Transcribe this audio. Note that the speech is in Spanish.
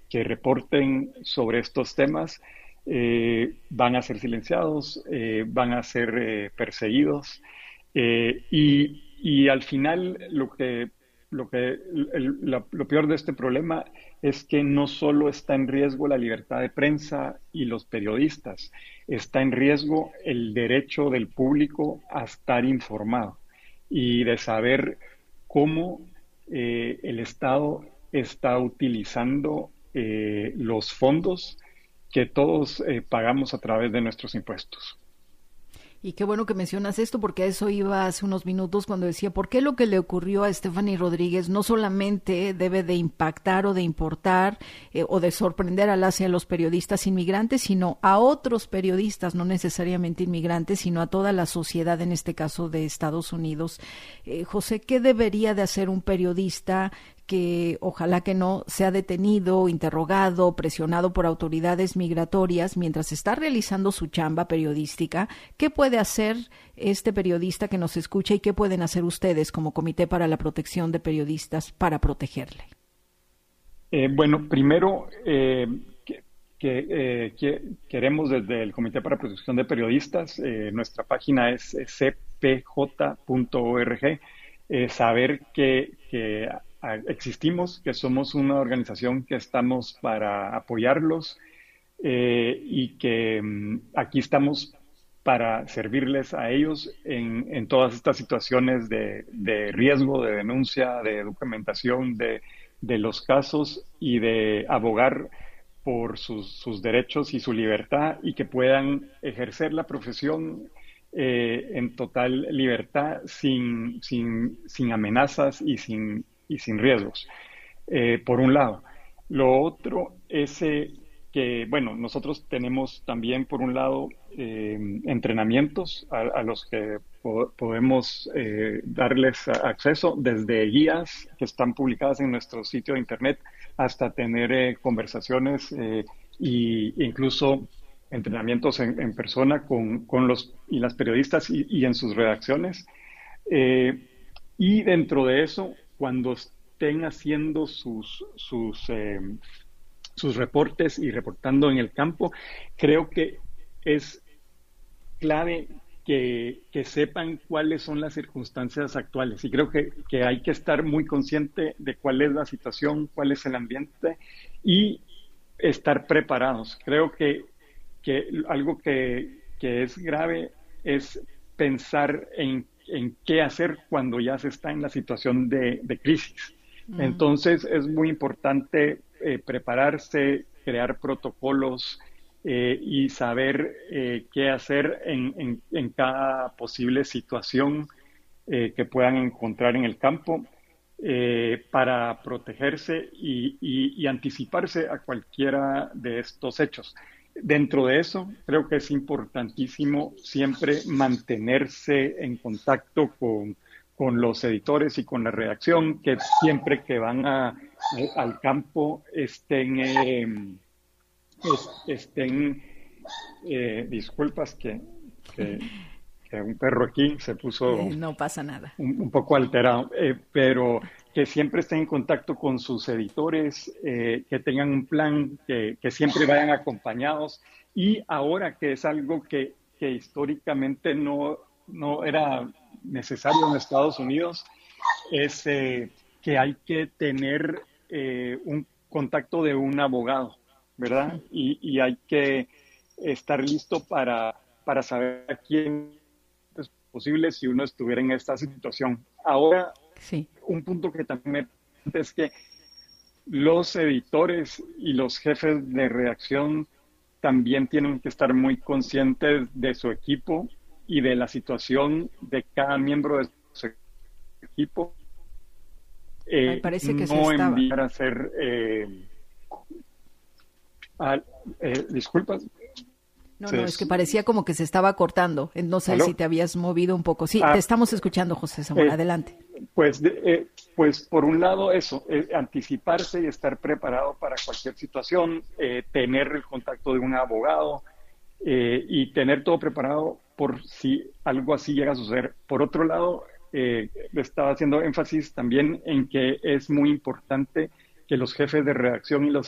que reporten sobre estos temas van a ser silenciados, van a ser perseguidos y al final lo peor de este problema es que no solo está en riesgo la libertad de prensa y los periodistas, está en riesgo el derecho del público a estar informado y de saber cómo el Estado está utilizando los fondos que todos pagamos a través de nuestros impuestos. Y qué bueno que mencionas esto, porque a eso iba hace unos minutos cuando decía, ¿por qué lo que le ocurrió a Stephanie Rodríguez no solamente debe de impactar o de importar o de sorprender a las y a los periodistas inmigrantes, sino a otros periodistas, no necesariamente inmigrantes, sino a toda la sociedad, en este caso de Estados Unidos? José, ¿qué debería de hacer un periodista que ojalá que no sea detenido, interrogado, presionado por autoridades migratorias mientras está realizando su chamba periodística? ¿Qué puede hacer este periodista que nos escucha y qué pueden hacer ustedes como Comité para la Protección de Periodistas para protegerle? Bueno, primero queremos desde el Comité para la Protección de Periodistas, nuestra página es cpj.org, saber que existimos, que somos una organización que estamos para apoyarlos y que aquí estamos para servirles a ellos en todas estas situaciones de riesgo, de denuncia, de documentación de los casos y de abogar por sus derechos y su libertad y que puedan ejercer la profesión en total libertad, sin amenazas y sin riesgos, por un lado. Lo otro es que, bueno, nosotros tenemos también, por un lado, entrenamientos a los que podemos darles acceso, desde guías que están publicadas en nuestro sitio de internet hasta tener conversaciones incluso entrenamientos en persona con los y las periodistas y en sus redacciones. Y dentro de eso, cuando estén haciendo sus reportes y reportando en el campo, creo que es clave que sepan cuáles son las circunstancias actuales. Y creo que hay que estar muy consciente de cuál es la situación, cuál es el ambiente y estar preparados. Creo que algo que es grave es pensar en qué hacer cuando ya se está en la situación de crisis. Entonces es muy importante prepararse, crear protocolos y saber qué hacer en cada posible situación que puedan encontrar en el campo para protegerse y anticiparse a cualquiera de estos hechos. Dentro de eso, creo que es importantísimo siempre mantenerse en contacto con los editores y con la redacción, que siempre que van al campo estén disculpas que un perro aquí se puso No pasa nada. un poco alterado, pero que siempre estén en contacto con sus editores, que tengan un plan, que siempre vayan acompañados. Y ahora que es algo que históricamente no era necesario en Estados Unidos, es que hay que tener un contacto de un abogado, ¿verdad? Y hay que estar listo para saber a quién es posible si uno estuviera en esta situación. Ahora, Sí. un punto que también es que los editores y los jefes de redacción también tienen que estar muy conscientes de su equipo y de la situación de cada miembro de su equipo. Ay, parece que se No estaba. enviar a hacer disculpas. No, es que parecía como que se estaba cortando. No sé ¿Aló? si te habías movido un poco. Sí, te estamos escuchando, José Zamora. Adelante. Pues por un lado eso, anticiparse y estar preparado para cualquier situación, tener el contacto de un abogado y tener todo preparado por si algo así llega a suceder. Por otro lado, estaba haciendo énfasis también en que es muy importante que los jefes de redacción y los